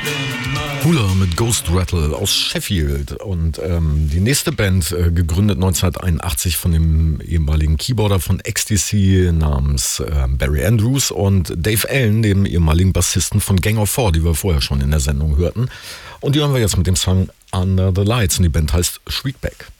Hula mit Ghost Rattle aus Sheffield und die nächste Band, gegründet 1981 von dem ehemaligen Keyboarder von XTC namens Barry Andrews und Dave Allen, dem ehemaligen Bassisten von Gang of Four, die wir vorher schon in der Sendung hörten. Und die hören wir jetzt mit dem Song Under the Lights und die Band heißt Shriekback.